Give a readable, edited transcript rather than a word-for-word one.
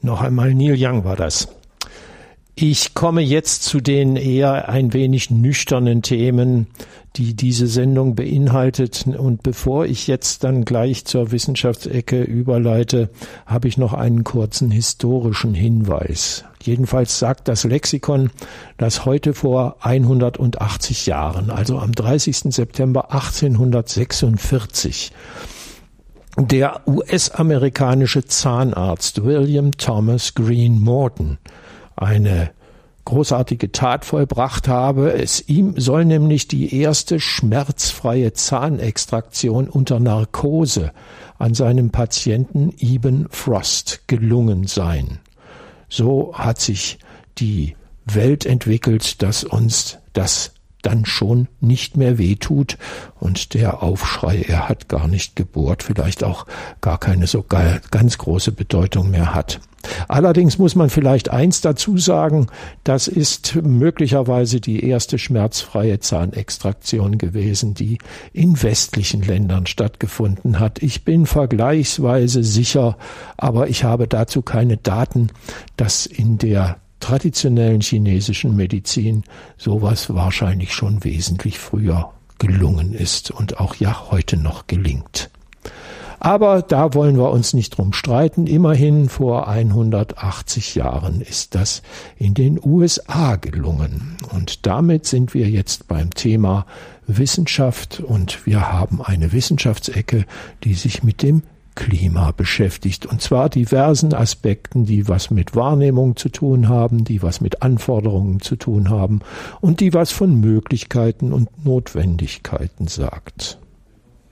Noch einmal Neil Young war das. Ich komme jetzt zu den eher ein wenig nüchternen Themen, die diese Sendung beinhaltet. Und bevor ich jetzt dann gleich zur Wissenschaftsecke überleite, habe ich noch einen kurzen historischen Hinweis. Jedenfalls sagt das Lexikon, dass heute vor 180 Jahren, also am 30. September 1846, der US-amerikanische Zahnarzt William Thomas Green Morton eine großartige Tat vollbracht habe. Ihm soll nämlich die erste schmerzfreie Zahnextraktion unter Narkose an seinem Patienten Eben Frost gelungen sein. So hat sich die Welt entwickelt, dass uns das dann schon nicht mehr wehtut und der Aufschrei, er hat gar nicht gebohrt, vielleicht auch gar keine so ganz große Bedeutung mehr hat. Allerdings muss man vielleicht eins dazu sagen, das ist möglicherweise die erste schmerzfreie Zahnextraktion gewesen, die in westlichen Ländern stattgefunden hat. Ich bin vergleichsweise sicher, aber ich habe dazu keine Daten, dass in der traditionellen chinesischen Medizin sowas wahrscheinlich schon wesentlich früher gelungen ist und auch ja heute noch gelingt. Aber da wollen wir uns nicht drum streiten. Immerhin vor 180 Jahren ist das in den USA gelungen. Und damit sind wir jetzt beim Thema Wissenschaft und wir haben eine Wissenschaftsecke, die sich mit dem Klima beschäftigt, und zwar diversen Aspekten, die was mit Wahrnehmung zu tun haben, die was mit Anforderungen zu tun haben und die was von Möglichkeiten und Notwendigkeiten sagt.